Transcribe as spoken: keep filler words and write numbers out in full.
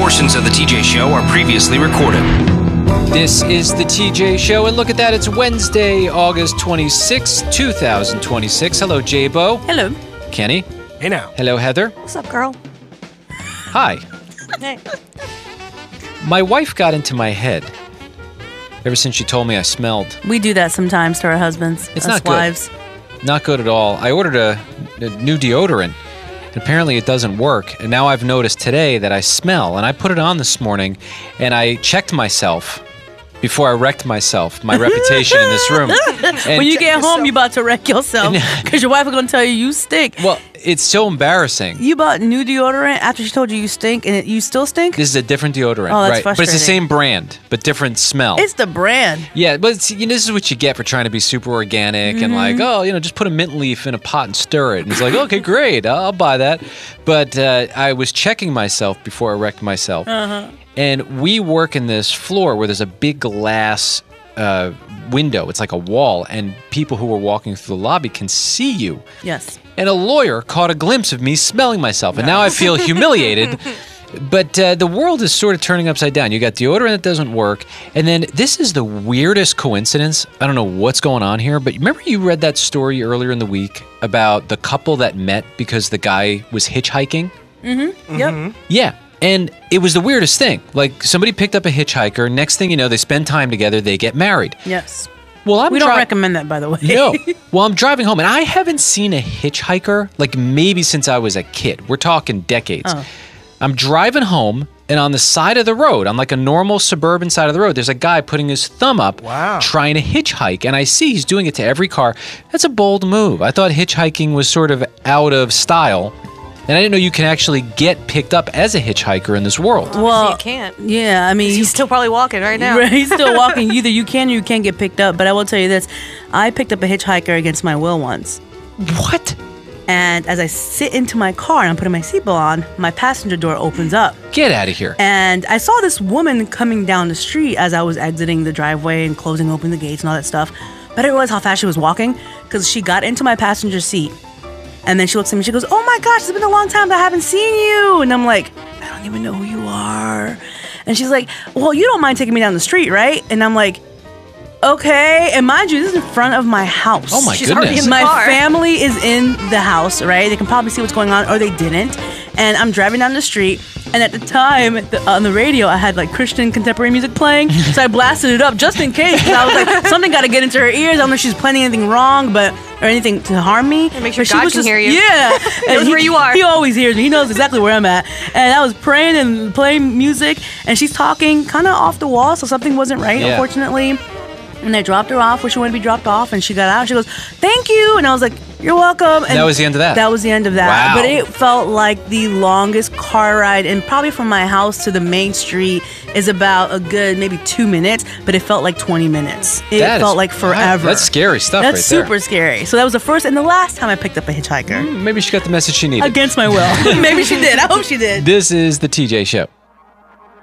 Portions of the T J Show are previously recorded. This is the T J Show, and look at that, it's Wednesday, August twenty-sixth, two thousand twenty-six. Hello, J-Bo. Hello. Kenny. Hey now. Hello, Heather. What's up, girl? Hi. Hey. My wife got into my head ever since she told me I smelled. We do that sometimes to our husbands. It's us not good. wives. Not good at all. I ordered a, a new deodorant. Apparently it doesn't work, and now I've noticed today that I smell, and I put it on this morning, and I checked myself before I wrecked myself, my reputation in this room. And when you get home, you about to wreck yourself because your wife is going to tell you you stink. Well, it's so embarrassing. You bought new deodorant after she told you you stink, and it, you still stink? This is a different deodorant, Oh, that's right? But it's the frustrating. same brand, but different smell. It's the brand. Yeah, but it's, you know, this is what you get for trying to be super organic and like, oh, you know, just put a mint leaf in a pot and stir it. And it's like, okay, great, I'll, I'll buy that. But uh, I was checking myself before I wrecked myself. Uh-huh. And we work in this floor where there's a big glass uh, window. It's like a wall, and people who are walking through the lobby can see you. Yes. And a lawyer caught a glimpse of me smelling myself, and now I feel humiliated. But uh, the world is sort of turning upside down. You got deodorant that doesn't work, and then this is the weirdest coincidence. I don't know what's going on here, but remember you read that story earlier in the week about the couple that met because the guy was hitchhiking? Mm-hmm. Yep. Yeah. And it was the weirdest thing. Like, somebody picked up a hitchhiker. Next thing you know, they spend time together. They get married. Yes. Well, I'm we don't dri- recommend that, by the way. No. Well, I'm driving home, and I haven't seen a hitchhiker, like, maybe since I was a kid. We're talking decades. Oh. I'm driving home, and on the side of the road, on like a normal suburban side of the road, there's a guy putting his thumb up, Wow. trying to hitchhike. And I see he's doing it to every car. That's a bold move. I thought hitchhiking was sort of out of style. And I didn't know you can actually get picked up as a hitchhiker in this world. Well, you can't. Yeah, I mean, He's still probably walking right now. Right, he's still walking. Either you can or you can't get picked up. But I will tell you this. I picked up a hitchhiker against my will once. What? And as I sit into my car and I'm putting my seatbelt on, my passenger door opens up. Get out of here. And I saw this woman coming down the street as I was exiting the driveway and closing open the gates and all that stuff. But I didn't realize how fast she was walking because she got into my passenger seat. And then she looks at me, she goes, "Oh my gosh, it's been a long time that I haven't seen you." And I'm like, "I don't even know who you are." And she's like, "Well, you don't mind taking me down the street, right?" And I'm like, "Okay." And mind you, this is in front of my house. Oh my She's already goodness. in the My car. family is in the house, right? They can probably see what's going on, or they didn't. And I'm driving down the street, and at the time, the, on the radio, I had like Christian contemporary music playing, so I blasted it up just in case. 'Cause I was like, something got to get into her ears. I don't know if she's planning anything wrong, but or anything to harm me. And make sure But she God was can just- hear you. Yeah, He And knows where you are. He always hears me. He knows exactly where I'm at. And I was praying and playing music, and she's talking kind of off the wall, so something wasn't right, Yeah. unfortunately. And I dropped her off where she wanted to be dropped off, and she got out. She goes, "Thank you," and I was like, "You're welcome." And that was the end of that? That was the end of that. Wow. But it felt like the longest car ride, and probably from my house to the main street is about a good maybe two minutes, but it felt like twenty minutes. It That is- felt like forever. That's scary stuff That's right there. super scary. So that was the first and the last time I picked up a hitchhiker. Maybe she got the message she needed. Against my will. Maybe she did. I hope she did. This is the T J Show.